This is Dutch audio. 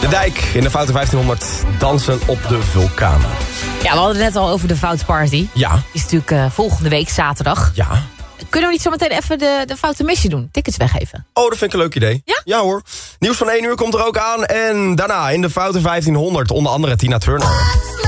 De Dijk in de Foute 1500 dansen op de vulkaan. Ja, we hadden het net al over de Foute Party. Ja. Is natuurlijk volgende week zaterdag. Ja. Kunnen we niet zometeen even de Foute Missie doen? Tickets weggeven. Oh, dat vind ik een leuk idee. Ja? Ja hoor. Nieuws van 1 uur komt er ook aan. En daarna in de Foute 1500 onder andere Tina Turner.